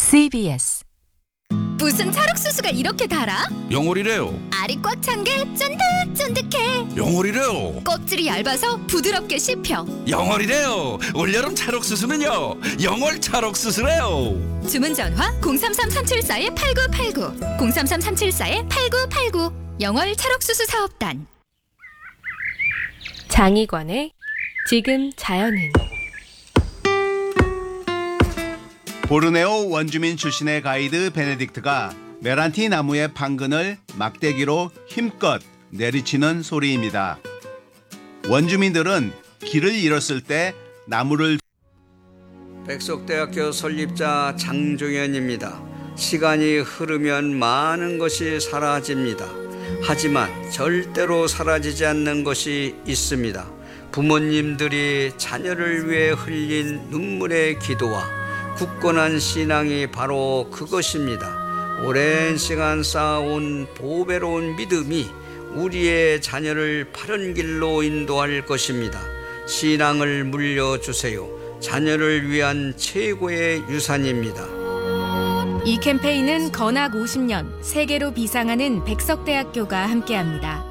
CBS. 무슨 찰옥수수가 이렇게 달아? 영월이래요. 알이 꽉 찬 게 쫀득쫀득해. 영월이래요. 껍질이 얇아서 부드럽게 씹혀. 영월이래요. 올여름 찰옥수수는요, 영월 찰옥수수래요. 주문 전화 033-374-8989 033-374-8989 영월 찰옥수수 사업단. 장희관의 지금 자연은. 보르네오 원주민 출신의 가이드 베네딕트가 메란티 나무의 판근을 막대기로 힘껏 내리치는 소리입니다. 원주민들은 길을 잃었을 때 나무를 백석대학교 설립자 장종현입니다. 시간이 흐르면 많은 것이 사라집니다. 하지만 절대로 사라지지 않는 것이 있습니다. 부모님들이 자녀를 위해 흘린 눈물의 기도와 굳건한 신앙이 바로 그것입니다. 오랜 시간 쌓아온 보배로운 믿음이 우리의 자녀를 바른 길로 인도할 것입니다. 신앙을 물려주세요. 자녀를 위한 최고의 유산입니다. 이 캠페인은 건학 50년 세계로 비상하는 백석대학교가 함께합니다.